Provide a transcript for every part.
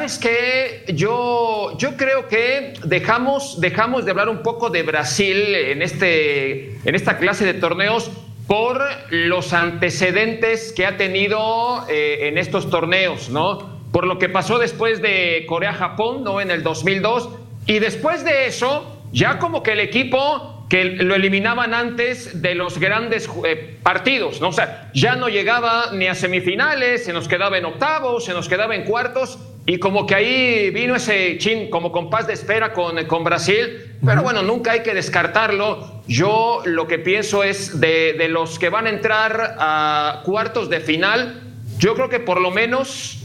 ¿sabes qué? Yo creo que dejamos de hablar un poco de Brasil en esta clase de torneos por los antecedentes que ha tenido en estos torneos, ¿no? Por lo que pasó después de Corea-Japón, ¿no? En el 2002. Y después de eso, ya como que el equipo que lo eliminaban antes de los grandes partidos, ¿no? O sea, ya no llegaba ni a semifinales, se nos quedaba en octavos, se nos quedaba en cuartos, y como que ahí vino ese como compás de espera con Brasil, pero bueno, nunca hay que descartarlo. Yo lo que pienso es de los que van a entrar a cuartos de final, yo creo que por lo menos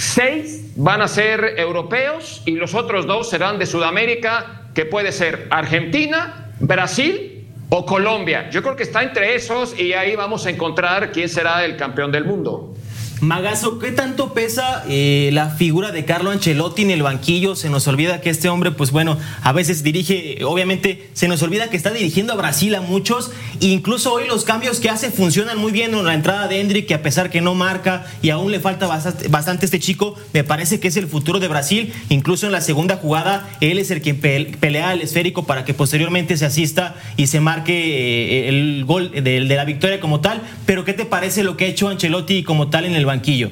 6 van a ser europeos y los otros 2 serán de Sudamérica, que puede ser Argentina, Brasil o Colombia. Yo creo que está entre esos y ahí vamos a encontrar quién será el campeón del mundo. Magazo, ¿qué tanto pesa la figura de Carlo Ancelotti en el banquillo? Se nos olvida que este hombre, pues bueno, a veces dirige, obviamente se nos olvida que está dirigiendo a Brasil a muchos, e incluso hoy los cambios que hace funcionan muy bien. La entrada de Endrick, que a pesar que no marca y aún le falta bastante este chico, me parece que es el futuro de Brasil. Incluso en la segunda jugada, él es el quien pelea el esférico para que posteriormente se asista y se marque el gol de la victoria como tal. Pero ¿qué te parece lo que ha hecho Ancelotti como tal en el banquillo?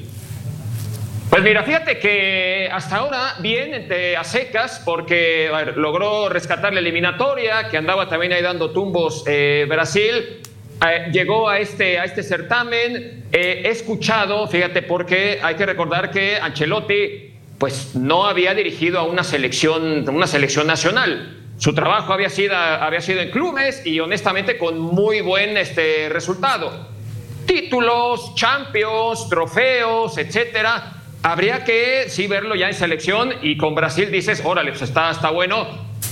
Pues mira, fíjate que hasta ahora bien a secas, porque logró rescatar la eliminatoria, que andaba también ahí dando tumbos Brasil, llegó a este certamen. He escuchado, fíjate, porque hay que recordar que Ancelotti pues no había dirigido a una selección nacional. Su trabajo había sido en clubes y honestamente con muy buen resultado. Títulos, Champions, trofeos, etcétera. Habría que sí verlo ya en selección, y con Brasil dices, órale, pues está bueno.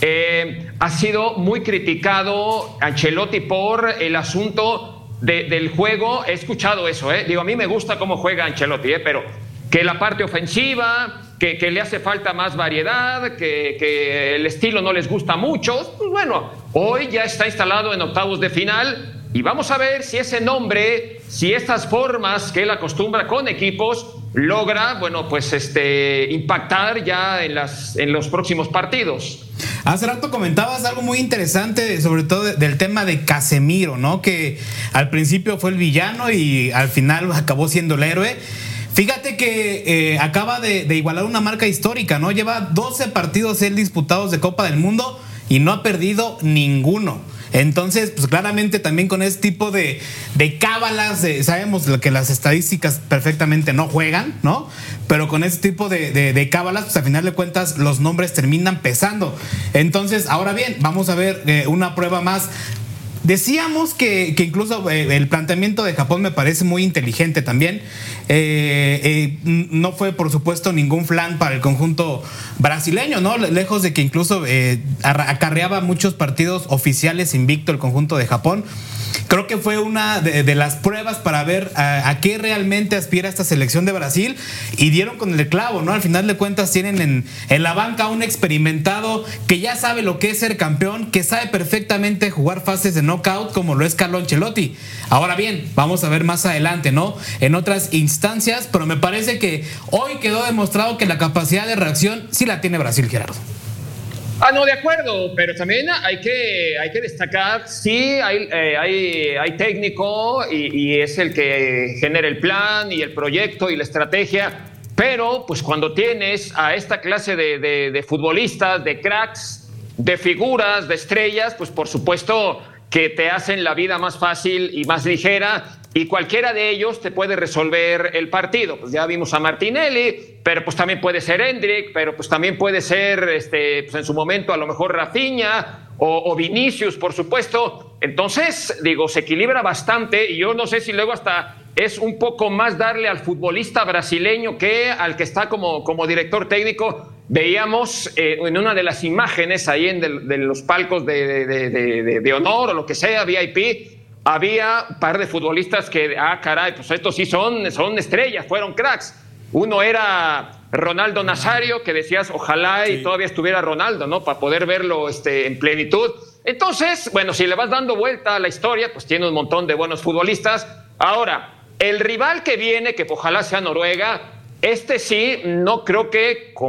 Ha sido muy criticado Ancelotti por el asunto del juego. He escuchado eso, digo, a mí me gusta cómo juega Ancelotti, pero que la parte ofensiva, que le hace falta más variedad, que el estilo no les gusta mucho. Pues bueno, hoy ya está instalado en octavos de final. Y vamos a ver si ese nombre, si estas formas que él acostumbra con equipos, logra, bueno, pues impactar ya en los próximos partidos. Hace rato comentabas algo muy interesante, sobre todo del tema de Casemiro, ¿no? Que al principio fue el villano y al final acabó siendo el héroe. Fíjate que acaba de igualar una marca histórica, ¿no? Lleva 12 partidos él disputados de Copa del Mundo y no ha perdido ninguno. Entonces, pues claramente también con ese tipo de cábalas, sabemos que las estadísticas perfectamente no juegan, ¿no? Pero con ese tipo de cábalas, pues al final de cuentas los nombres terminan pesando. Entonces, ahora bien, vamos a ver una prueba más. Decíamos que incluso el planteamiento de Japón me parece muy inteligente también. No fue, por supuesto, ningún flan para el conjunto brasileño, ¿no? Lejos de que incluso acarreaba muchos partidos oficiales invicto el conjunto de Japón. Creo que fue una de las pruebas para ver a qué realmente aspira esta selección de Brasil, y dieron con el clavo, ¿no? Al final de cuentas tienen en la banca un experimentado que ya sabe lo que es ser campeón, que sabe perfectamente jugar fases de knockout como lo es Carlo Ancelotti. Ahora bien, vamos a ver más adelante, ¿no? En otras instancias, pero me parece que hoy quedó demostrado que la capacidad de reacción sí la tiene Brasil, Gerardo. No, de acuerdo, pero también hay que destacar, sí, hay técnico y es el que genera el plan y el proyecto y la estrategia, pero pues cuando tienes a esta clase de futbolistas, de cracks, de figuras, de estrellas, pues por supuesto que te hacen la vida más fácil y más ligera, y cualquiera de ellos te puede resolver el partido. Pues ya vimos a Martinelli, pero pues también puede ser Endrick, pero pues también puede ser pues en su momento a lo mejor Rafinha o Vinicius, por supuesto. Entonces, digo, se equilibra bastante, y yo no sé si luego hasta es un poco más darle al futbolista brasileño que al que está como director técnico. Veíamos en una de las imágenes ahí de los palcos de honor o lo que sea, VIP, había un par de futbolistas que, caray, pues estos sí son estrellas, fueron cracks. Uno era Ronaldo Nazario, que decías, ojalá y todavía estuviera Ronaldo, ¿no? Para poder verlo en plenitud. Entonces, bueno, si le vas dando vuelta a la historia, pues tiene un montón de buenos futbolistas. Ahora, el rival que viene, que ojalá sea Noruega, sí, no creo que